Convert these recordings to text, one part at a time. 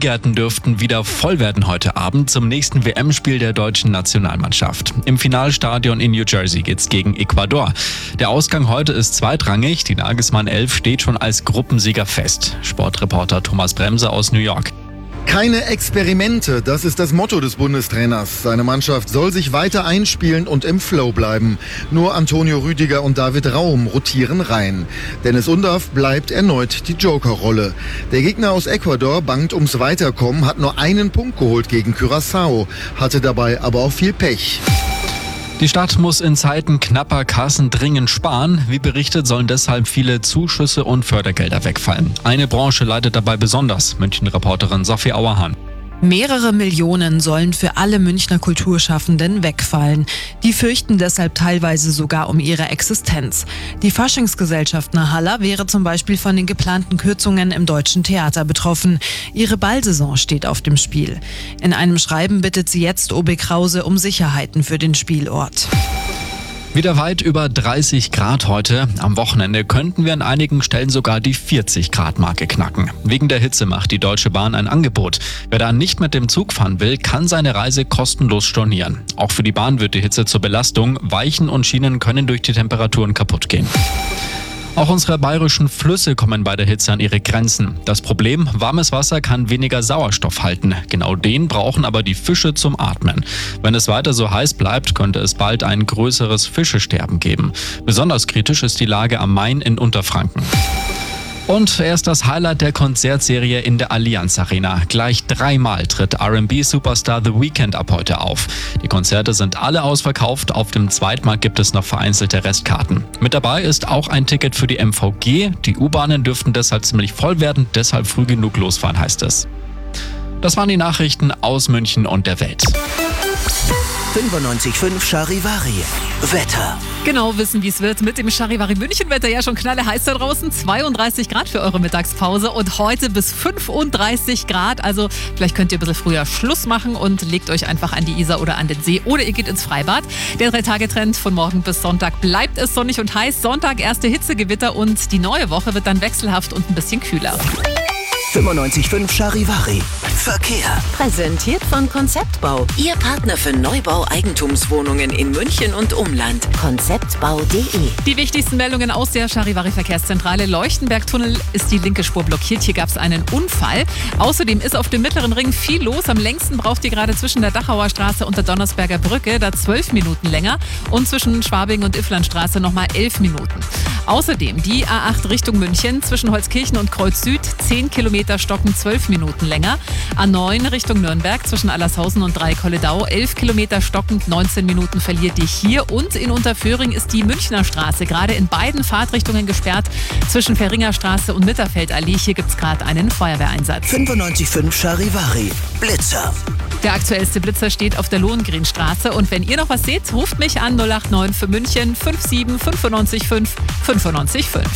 Biergärten dürften wieder voll werden heute Abend zum nächsten WM-Spiel der deutschen Nationalmannschaft. Im Finalstadion in New Jersey geht's gegen Ecuador. Der Ausgang heute ist zweitrangig. Die Nagelsmann 11 steht schon als Gruppensieger fest. Sportreporter Thomas Bremse aus New York. Keine Experimente, das ist das Motto des Bundestrainers. Seine Mannschaft soll sich weiter einspielen und im Flow bleiben. Nur Antonio Rüdiger und David Raum rotieren rein. Dennis Undaff bleibt erneut die Joker-Rolle. Der Gegner aus Ecuador bangt ums Weiterkommen, hat nur einen Punkt geholt gegen Curaçao, hatte dabei aber auch viel Pech. Die Stadt muss in Zeiten knapper Kassen dringend sparen. Wie berichtet, sollen deshalb viele Zuschüsse und Fördergelder wegfallen. Eine Branche leidet dabei besonders, München-Reporterin Sophie Auerhahn. Mehrere Millionen sollen für alle Münchner Kulturschaffenden wegfallen. Die fürchten deshalb teilweise sogar um ihre Existenz. Die Faschingsgesellschaft Nahalla wäre zum Beispiel von den geplanten Kürzungen im Deutschen Theater betroffen. Ihre Ballsaison steht auf dem Spiel. In einem Schreiben bittet sie jetzt OB Krause um Sicherheiten für den Spielort. Wieder weit über 30 Grad heute. Am Wochenende könnten wir an einigen Stellen sogar die 40-Grad-Marke knacken. Wegen der Hitze macht die Deutsche Bahn ein Angebot. Wer da nicht mit dem Zug fahren will, kann seine Reise kostenlos stornieren. Auch für die Bahn wird die Hitze zur Belastung. Weichen und Schienen können durch die Temperaturen kaputt gehen. Auch unsere bayerischen Flüsse kommen bei der Hitze an ihre Grenzen. Das Problem, warmes Wasser kann weniger Sauerstoff halten. Genau den brauchen aber die Fische zum Atmen. Wenn es weiter so heiß bleibt, könnte es bald ein größeres Fischesterben geben. Besonders kritisch ist die Lage am Main in Unterfranken. Und er ist das Highlight der Konzertserie in der Allianz Arena. Gleich 3-mal tritt R&B-Superstar The Weeknd ab heute auf. Die Konzerte sind alle ausverkauft. Auf dem Zweitmarkt gibt es noch vereinzelte Restkarten. Mit dabei ist auch ein Ticket für die MVG. Die U-Bahnen dürften deshalb ziemlich voll werden. Deshalb früh genug losfahren, heißt es. Das waren die Nachrichten aus München und der Welt. 95.5 Charivari. Wetter. Genau wissen, wie es wird mit dem Charivari München-Wetter. Ja, schon knalle heiß da draußen. 32 Grad für eure Mittagspause und heute bis 35 Grad. Also vielleicht könnt ihr ein bisschen früher Schluss machen und legt euch einfach an die Isar oder an den See oder ihr geht ins Freibad. Der 3-Tage-Trend von morgen bis Sonntag bleibt es sonnig und heiß. Sonntag erste Hitzegewitter und die neue Woche wird dann wechselhaft und ein bisschen kühler. 95.5 Charivari. Verkehr. Präsentiert von Konzeptbau. Ihr Partner für Neubau-Eigentumswohnungen in München und Umland. Konzeptbau.de. Die wichtigsten Meldungen aus der Charivari-Verkehrszentrale. Leuchtenbergtunnel ist die linke Spur blockiert. Hier gab es einen Unfall. Außerdem ist auf dem Mittleren Ring viel los. Am längsten braucht ihr gerade zwischen der Dachauer Straße und der Donnersberger Brücke. Da 12 Minuten länger. Und zwischen Schwabing und Ifflandstraße nochmal 11 Minuten. Außerdem die A8 Richtung München zwischen Holzkirchen und Kreuz Süd 10 Kilometer stocken 12 Minuten länger. A9 Richtung Nürnberg zwischen Allershausen und Dreikolledau 11 Kilometer stockend 19 Minuten verliert ihr hier. Und in Unterföhring ist die Münchner Straße gerade in beiden Fahrtrichtungen gesperrt zwischen Fähringer Straße und Mitterfeldallee. Hier gibt es gerade einen Feuerwehreinsatz. 95.5 Charivari. Blitzer. Der aktuellste Blitzer steht auf der Lohengrinstraße. Und wenn ihr noch was seht, ruft mich an 089 für München 57 95 5 95 5.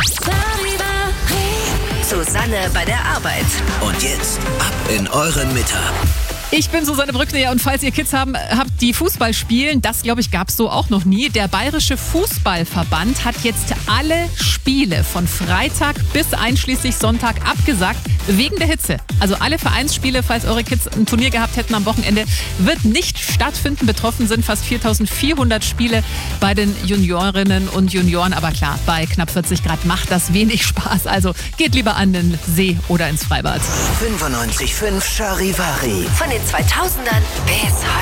Susanne bei der Arbeit. Und jetzt ab in euren Mittag. Ich bin Susanne Brückner und falls ihr Kids habt, die Fußball spielen, das glaube ich gab es so auch noch nie. Der Bayerische Fußballverband hat jetzt alle Spiele von Freitag bis einschließlich Sonntag abgesagt, wegen der Hitze. Also alle Vereinsspiele, falls eure Kids ein Turnier gehabt hätten am Wochenende, wird nicht stattfinden. Betroffen sind fast 4.400 Spiele bei den Juniorinnen und Junioren. Aber klar, bei knapp 40 Grad macht das wenig Spaß. Also geht lieber an den See oder ins Freibad. 95.5 Charivari. Von den 2000ern bis heute.